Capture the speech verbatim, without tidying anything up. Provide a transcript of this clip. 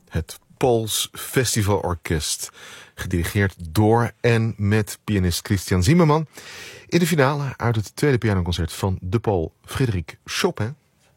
Het Pools Festivalorkest, gedirigeerd door en met pianist Christian Zimmermann, in de finale uit het tweede pianoconcert van de Pool Frédéric Chopin.